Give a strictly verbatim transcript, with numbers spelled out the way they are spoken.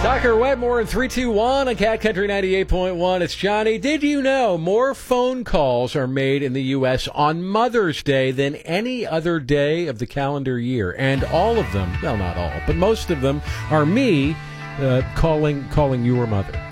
Tucker Wetmore in three two one on Cat Country ninety-eight point one. It's Johnny. Did you know more phone calls are made in the U S on Mother's Day than any other day of the calendar year? And all of them, well, not all, but most of them are me uh, calling calling your mother.